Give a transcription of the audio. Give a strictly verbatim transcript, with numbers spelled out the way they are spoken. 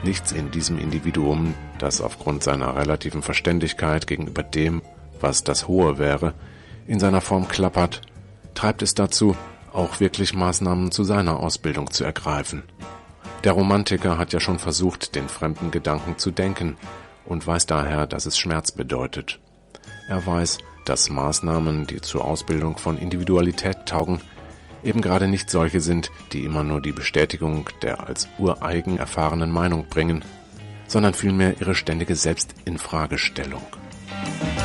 nichts in diesem Individuum, das aufgrund seiner relativen Verständigkeit gegenüber dem, was das Hohe wäre, in seiner Form klappert, treibt es dazu, auch wirklich Maßnahmen zu seiner Ausbildung zu ergreifen. Der Romantiker hat ja schon versucht, den fremden Gedanken zu denken und weiß daher, dass es Schmerz bedeutet. Er weiß, dass Maßnahmen, die zur Ausbildung von Individualität taugen, eben gerade nicht solche sind, die immer nur die Bestätigung der als ureigen erfahrenen Meinung bringen, sondern vielmehr ihre ständige Selbstinfragestellung.